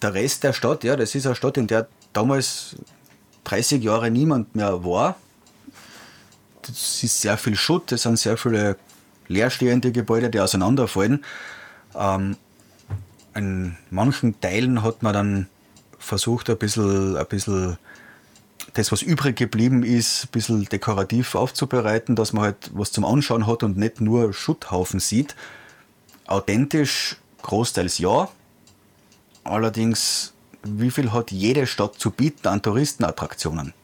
der Rest der Stadt, ja, das ist eine Stadt, in der damals 30 Jahre niemand mehr war. Das ist sehr viel Schutt, es sind sehr viele leerstehende Gebäude, die auseinanderfallen. In manchen Teilen hat man dann versucht, ein bisschen das, was übrig geblieben ist, ein bisschen dekorativ aufzubereiten, dass man halt was zum Anschauen hat und nicht nur Schutthaufen sieht. Authentisch großteils ja. Allerdings, wie viel hat jede Stadt zu bieten an Touristenattraktionen?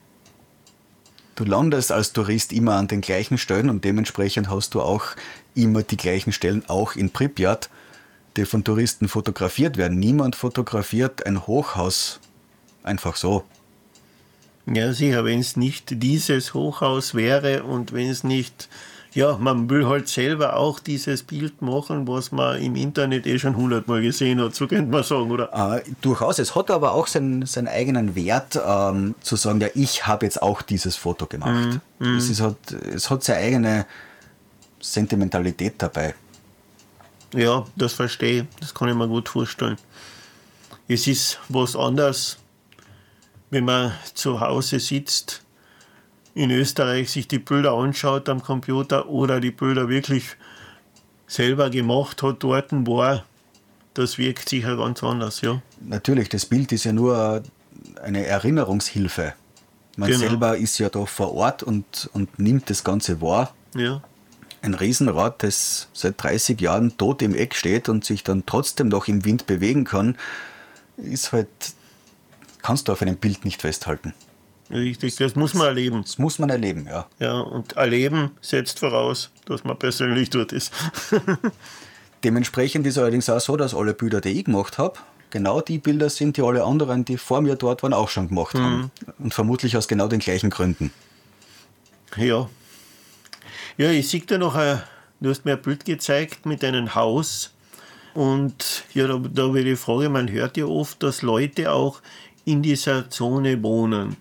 Du landest als Tourist immer an den gleichen Stellen und dementsprechend hast du auch immer die gleichen Stellen, auch in Pripyat, die von Touristen fotografiert werden. Niemand fotografiert ein Hochhaus einfach so. Ja, sicher, wenn es nicht dieses Hochhaus wäre und wenn es nicht, ja, man will halt selber auch dieses Bild machen, was man im Internet schon 100-mal gesehen hat, so könnte man sagen, oder? Durchaus, es hat aber auch seinen eigenen Wert, zu sagen, ja, ich habe jetzt auch dieses Foto gemacht. Es hat seine eigene Sentimentalität dabei. Ja, das verstehe ich, das kann ich mir gut vorstellen. Es ist was anderes, wenn man zu Hause sitzt, in Österreich sich die Bilder anschaut am Computer oder die Bilder wirklich selber gemacht hat, dort war, das wirkt sicher ganz anders, ja. Natürlich, das Bild ist ja nur eine Erinnerungshilfe. Man selber ist ja da vor Ort und nimmt das Ganze wahr. Ja. Ein Riesenrad, das seit 30 Jahren tot im Eck steht und sich dann trotzdem noch im Wind bewegen kann, ist halt, kannst du auf einem Bild nicht festhalten. Richtig, das muss man erleben. Das muss man erleben, ja. Ja, und erleben setzt voraus, dass man persönlich dort ist. Dementsprechend ist allerdings auch so, dass alle Bilder, die ich gemacht habe, genau die Bilder sind, die alle anderen, die vor mir dort waren, auch schon gemacht haben. Und vermutlich aus genau den gleichen Gründen. Ja. Ja, ich sehe da noch, du hast mir ein Bild gezeigt mit einem Haus. Und ja, da wäre die Frage, man hört ja oft, dass Leute auch in dieser Zone wohnen.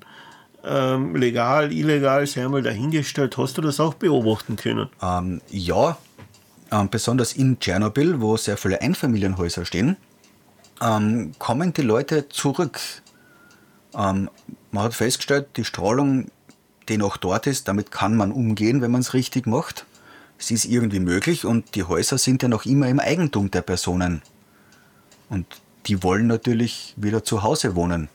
Legal, illegal, sei einmal dahingestellt. Hast du das auch beobachten können? Ja, besonders in Tschernobyl, wo sehr viele Einfamilienhäuser stehen, kommen die Leute zurück. Man hat festgestellt, die Strahlung, die noch dort ist, damit kann man umgehen, wenn man es richtig macht. Es ist irgendwie möglich und die Häuser sind ja noch immer im Eigentum der Personen. Und die wollen natürlich wieder zu Hause wohnen.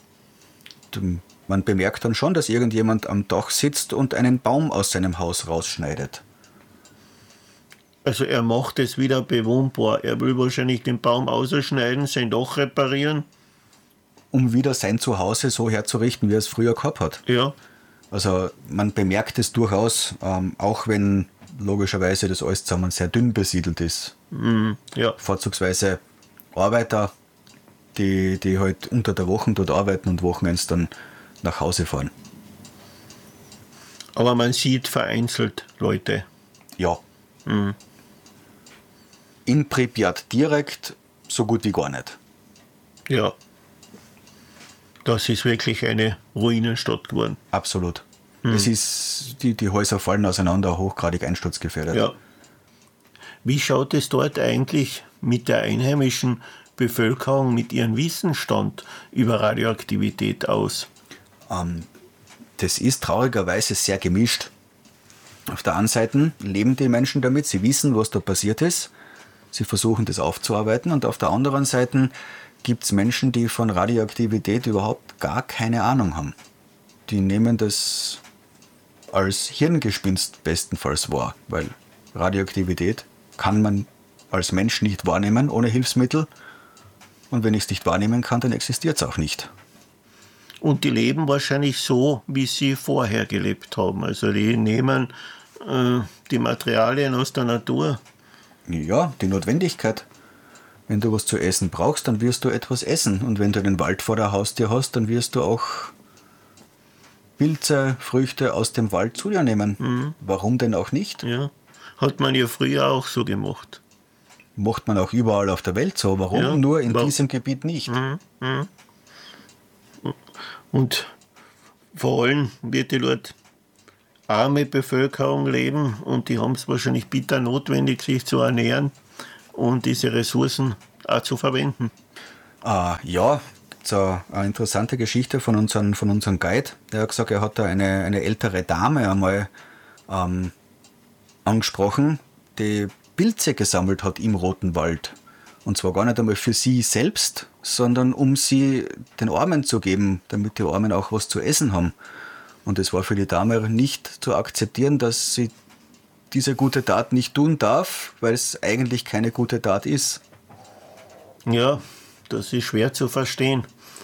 Man bemerkt dann schon, dass irgendjemand am Dach sitzt und einen Baum aus seinem Haus rausschneidet. Also er macht es wieder bewohnbar. Er will wahrscheinlich den Baum ausschneiden, sein Dach reparieren. Um wieder sein Zuhause so herzurichten, wie er es früher gehabt hat. Ja. Also man bemerkt es durchaus, auch wenn logischerweise das alles zusammen sehr dünn besiedelt ist. Ja. Vorzugsweise Arbeiter, die halt unter der Woche dort arbeiten und Wochenends dann nach Hause fahren. Aber man sieht vereinzelt Leute. Ja. In Pripyat direkt so gut wie gar nicht. Ja. Das ist wirklich eine Ruinenstadt geworden. Absolut. Es ist, die Häuser fallen auseinander, hochgradig einsturzgefährdet. Ja. Wie schaut es dort eigentlich mit der einheimischen Bevölkerung, mit ihrem Wissensstand über Radioaktivität aus? Das ist traurigerweise sehr gemischt. Auf der einen Seite leben die Menschen damit, sie wissen, was da passiert ist, sie versuchen das aufzuarbeiten und auf der anderen Seite gibt es Menschen, die von Radioaktivität überhaupt gar keine Ahnung haben. Die nehmen das als Hirngespinst bestenfalls wahr, weil Radioaktivität kann man als Mensch nicht wahrnehmen ohne Hilfsmittel und wenn ich es nicht wahrnehmen kann, dann existiert es auch nicht. Und die leben wahrscheinlich so, wie sie vorher gelebt haben. Also die nehmen die Materialien aus der Natur. Ja, die Notwendigkeit. Wenn du was zu essen brauchst, dann wirst du etwas essen. Und wenn du den Wald vor der Haustür hast, dann wirst du auch Pilze, Früchte aus dem Wald zu dir nehmen. Warum denn auch nicht? Ja, hat man ja früher auch so gemacht. Macht man auch überall auf der Welt so. Warum Ja, nur in diesem Gebiet nicht? Und vor allem wird die dort arme Bevölkerung leben und die haben es wahrscheinlich bitter notwendig, sich zu ernähren und diese Ressourcen auch zu verwenden. Ja, so eine interessante Geschichte von unserem Guide. Der hat gesagt, er hat da eine ältere Dame einmal angesprochen, die Pilze gesammelt hat im Roten Wald. Und zwar gar nicht einmal für sie selbst, sondern um sie den Armen zu geben, damit die Armen auch was zu essen haben. Und es war für die Dame nicht zu akzeptieren, dass sie diese gute Tat nicht tun darf, weil es eigentlich keine gute Tat ist. Ja, das ist schwer zu verstehen.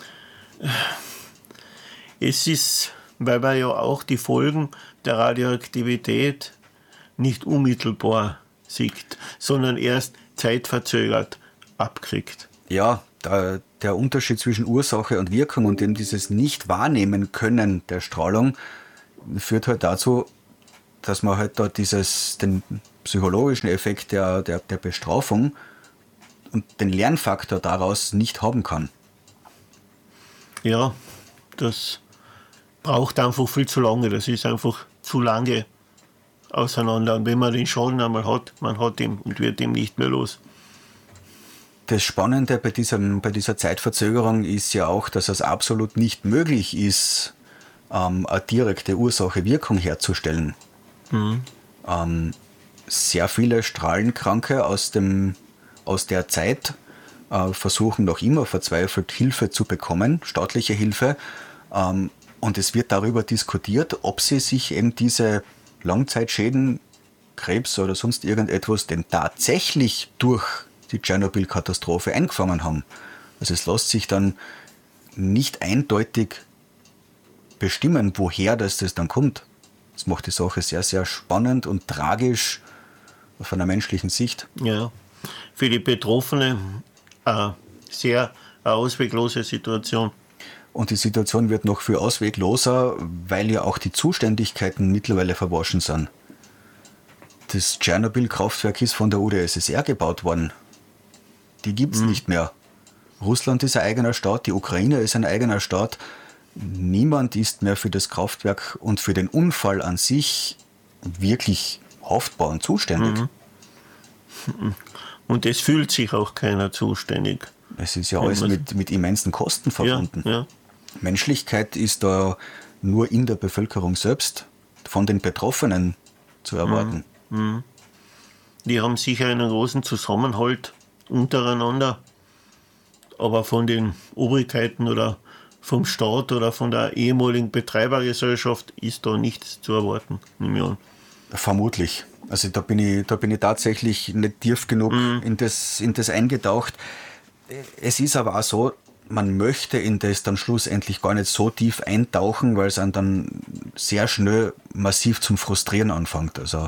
Es ist, weil man ja auch die Folgen der Radioaktivität nicht unmittelbar sieht, sondern erst zeitverzögert abkriegt. Ja, der Unterschied zwischen Ursache und Wirkung und eben dieses Nicht-Wahrnehmen können der Strahlung führt halt dazu, dass man halt da den psychologischen Effekt der Bestrafung und den Lernfaktor daraus nicht haben kann. Ja, das braucht einfach viel zu lange. Das ist einfach zu lange auseinander. Und wenn man den Schaden einmal hat, man hat ihn und wird ihn nicht mehr los. Das Spannende bei dieser Zeitverzögerung ist ja auch, dass es absolut nicht möglich ist, eine direkte Ursache-Wirkung herzustellen. Sehr viele Strahlenkranke aus der Zeit versuchen noch immer verzweifelt Hilfe zu bekommen, staatliche Hilfe. Und es wird darüber diskutiert, ob sie sich eben diese Langzeitschäden, Krebs oder sonst irgendetwas denn tatsächlich durch die Tschernobyl-Katastrophe eingefangen haben. Also es lässt sich dann nicht eindeutig bestimmen, woher das dann kommt. Das macht die Sache sehr, sehr spannend und tragisch von einer menschlichen Sicht. Ja, für die Betroffenen sehr eine ausweglose Situation. Und die Situation wird noch viel auswegloser, weil ja auch die Zuständigkeiten mittlerweile verwaschen sind. Das Tschernobyl-Kraftwerk ist von der UdSSR gebaut worden. Die gibt es nicht mehr. Russland ist ein eigener Staat, die Ukraine ist ein eigener Staat. Niemand ist mehr für das Kraftwerk und für den Unfall an sich wirklich haftbar und zuständig. Und es fühlt sich auch keiner zuständig. Es ist ja alles mit immensen Kosten verbunden. Ja. Menschlichkeit ist da nur in der Bevölkerung selbst von den Betroffenen zu erwarten. Die haben sicher einen großen Zusammenhalt untereinander, aber von den Obrigkeiten oder vom Staat oder von der ehemaligen Betreibergesellschaft ist da nichts zu erwarten, nehme ich an. Vermutlich. Also da bin ich tatsächlich nicht tief genug in das eingetaucht. Es ist aber auch so, man möchte in das dann schlussendlich gar nicht so tief eintauchen, weil es einen dann sehr schnell massiv zum Frustrieren anfängt. Also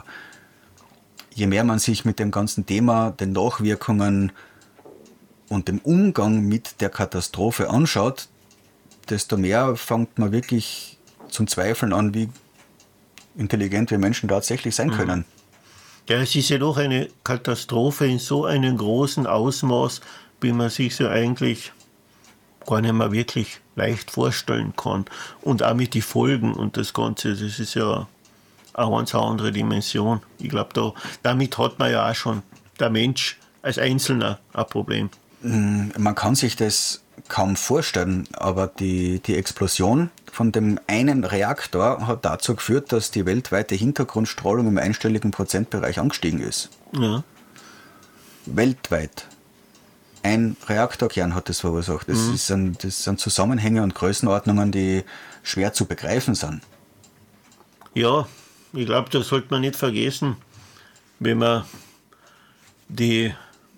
je mehr man sich mit dem ganzen Thema, den Nachwirkungen und dem Umgang mit der Katastrophe anschaut, desto mehr fängt man wirklich zum Zweifeln an, wie intelligent wir Menschen tatsächlich sein können. Ja, es ist ja doch eine Katastrophe in so einem großen Ausmaß, wie man sich so eigentlich gar nicht mehr wirklich leicht vorstellen kann. Und auch mit den Folgen und das Ganze, das ist ja eine ganz andere Dimension. Ich glaube, damit hat man ja auch schon, der Mensch als Einzelner, ein Problem. Man kann sich das kaum vorstellen, aber die Explosion von dem einen Reaktor hat dazu geführt, dass die weltweite Hintergrundstrahlung im einstelligen Prozentbereich angestiegen ist. Ja. Weltweit. Ein Reaktorkern hat das verursacht. Das sind Zusammenhänge und Größenordnungen, die schwer zu begreifen sind. Ja, ich glaube, das sollte man nicht vergessen, wenn man die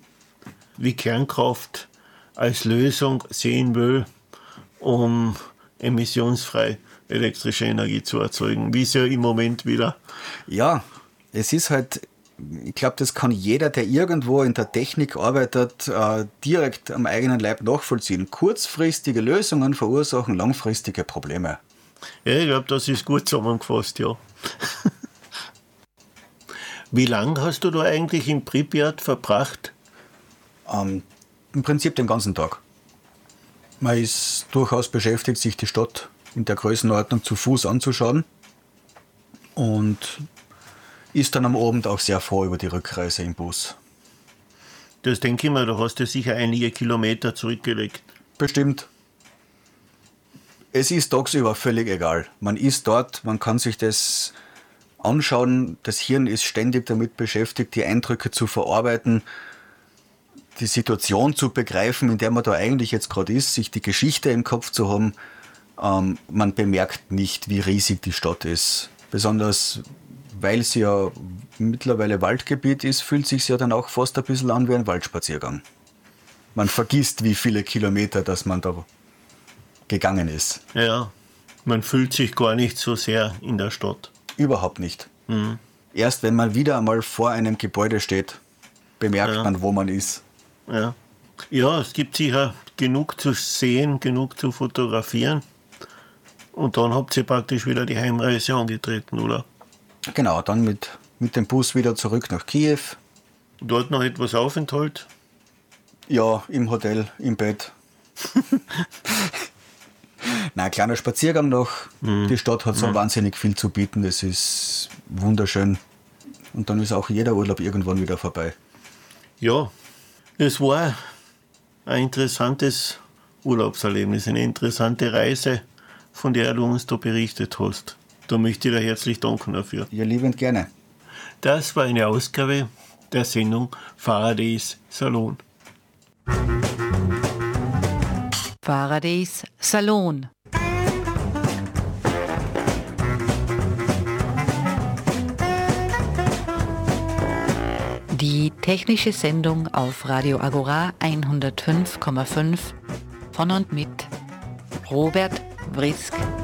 Kernkraft als Lösung sehen will, um emissionsfrei elektrische Energie zu erzeugen, wie es ja im Moment wieder. Ja, es ist halt, ich glaube, das kann jeder, der irgendwo in der Technik arbeitet, direkt am eigenen Leib nachvollziehen. Kurzfristige Lösungen verursachen langfristige Probleme. Ja, ich glaube, das ist gut zusammengefasst, ja. Wie lange hast du da eigentlich in Pripyat verbracht? Im Prinzip den ganzen Tag. Man ist durchaus beschäftigt, sich die Stadt in der Größenordnung zu Fuß anzuschauen und ist dann am Abend auch sehr froh über die Rückreise im Bus. Das denke ich mir, da hast du sicher einige Kilometer zurückgelegt. Bestimmt. Es ist tagsüber völlig egal. Man ist dort, man kann sich das anschauen. Das Hirn ist ständig damit beschäftigt, die Eindrücke zu verarbeiten, die Situation zu begreifen, in der man da eigentlich jetzt gerade ist, sich die Geschichte im Kopf zu haben. Man bemerkt nicht, wie riesig die Stadt ist. Besonders, weil sie ja mittlerweile Waldgebiet ist, fühlt sich ja dann auch fast ein bisschen an wie ein Waldspaziergang. Man vergisst, wie viele Kilometer, dass man da gegangen ist. Ja, man fühlt sich gar nicht so sehr in der Stadt. Überhaupt nicht. Erst wenn man wieder einmal vor einem Gebäude steht, bemerkt man, wo man ist. Ja. Ja, es gibt sicher genug zu sehen, genug zu fotografieren. Und dann habt ihr praktisch wieder die Heimreise angetreten, oder? Genau, dann mit dem Bus wieder zurück nach Kiew. Dort noch etwas Aufenthalt? Ja, im Hotel, im Bett. Nein, ein kleiner Spaziergang noch. Die Stadt hat so wahnsinnig viel zu bieten. Es ist wunderschön. Und dann ist auch jeder Urlaub irgendwann wieder vorbei. Ja, es war ein interessantes Urlaubserlebnis, eine interessante Reise, von der du uns da berichtet hast. Da möchte ich dir herzlich danken dafür. Ja, liebend gerne. Das war eine Ausgabe der Sendung Faradays Salon. Faradays Salon. Die technische Sendung auf Radio Agora 105,5 von und mit Robert Wrisk.